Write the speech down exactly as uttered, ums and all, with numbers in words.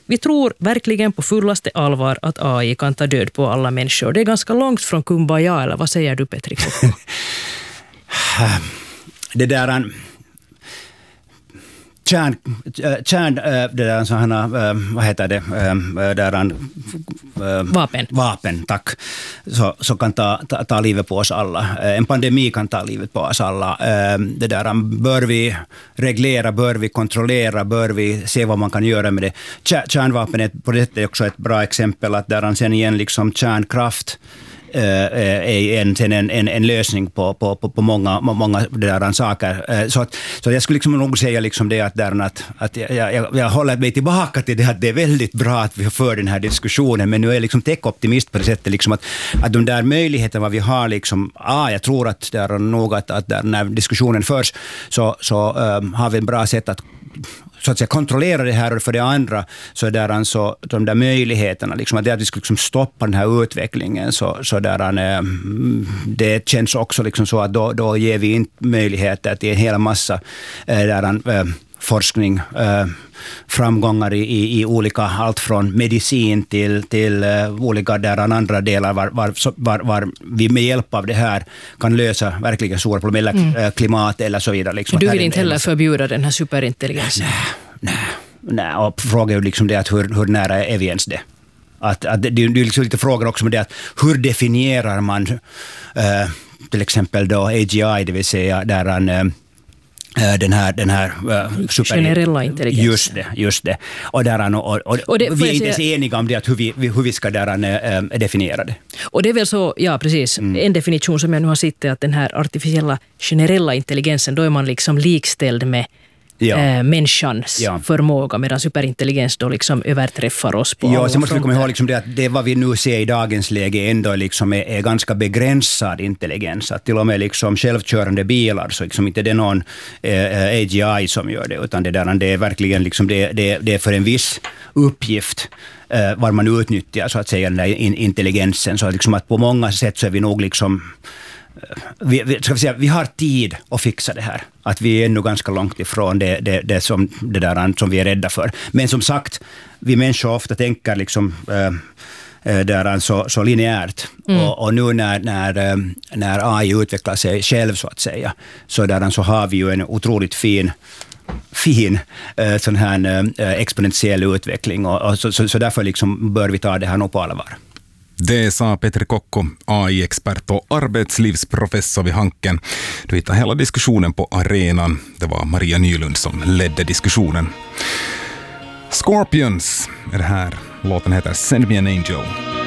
Vi tror verkligen på fullaste allvar att A I kan ta död på alla människor. Det är ganska långt från kumbaya, eller vad säger du, Petri Kokko? Det där... Kärn, kärn det där sådana, vad heter det, där vapen. Vapen, tack. Så, så kan ta, ta, ta livet på oss alla. En pandemi kan ta livet på oss alla. Det där bör vi reglera, bör vi kontrollera, bör vi se vad man kan göra med det. Kärnvapen är på det är också ett bra exempel, att där sen igen liksom kärnkraft är en, en, en, en lösning på, på, på, på många, många där saker. Så, att, så jag skulle liksom nog säga liksom det att, där, att, att jag, jag, jag håller mig tillbaka till det att det är väldigt bra att vi för den här diskussionen, men nu är jag liksom tech-optimist på det sättet liksom att, att de där möjligheterna vad vi har liksom, ah, jag tror att det är nog att, att där, när diskussionen förs så, så um, har vi en bra sätt att så att säga kontrollera det här, och för det andra så där alltså de där möjligheterna liksom att det att vi skulle liksom stoppa den här utvecklingen så så där äh, det känns också liksom så att då då ger vi inte möjligheter till en hel massa äh, där äh, forskning äh, framgångar i, i, i olika, allt från medicin till, till uh, olika där andra delar var, var, var, var vi med hjälp av det här kan lösa verkligen stora problem, eller mm. klimat eller så vidare. Liksom. Du vill inte heller förbjuda den här superintelligensen? Nej, nej, nej. Och frågan är ju liksom det att hur, hur nära är vi ens det? Att, att det, det är liksom lite frågor också med det att hur definierar man uh, till exempel då A G I, det vill säga där han uh, den här, den här uh, super... generella intelligensen. Just det, just det. Och, där, och, och, och det, vi är inte ens eniga om det, att hur, vi, hur vi ska där, uh, definiera det. Och det är väl så, ja precis, mm. en definition som jag nu har sett är att den här artificiella generella intelligensen, då är man liksom likställd med ja. äh, människans ja. förmåga, medan superintelligens då liksom överträffar oss på ja, så måste vi komma ihåg liksom det att det vad vi nu ser i dagens läge ändå liksom är, är ganska begränsad intelligens. Att till och med liksom självkörande bilar så liksom inte det är någon eh, A G I som gör det, utan det, där, det är verkligen liksom det, det, det är för en viss uppgift eh, var man utnyttjar så att säga den där in, intelligensen. Så liksom att på många sätt så är vi nog liksom Vi, vi, ska vi, säga, vi har tid att fixa det här. Att vi är ännu ganska långt ifrån det, det, det, som, det där som vi är rädda för. Men som sagt, vi människor ofta tänker liksom, äh, där så, så linjärt. Mm. Och, och nu när, när, när A I utvecklar sig själv så att säga, så, där, så har vi ju en otroligt fin fin äh, sån här äh, exponentiell utveckling. Och, och så, så, så därför liksom bör vi ta det här nog på allvar. Det sa Petri Kokko, A I-expert och arbetslivsprofessor vid Hanken. Du hittar hela diskussionen på arenan. Det var Maria Nylund som ledde diskussionen. Scorpions är det här. Låten heter Send Me an Angel.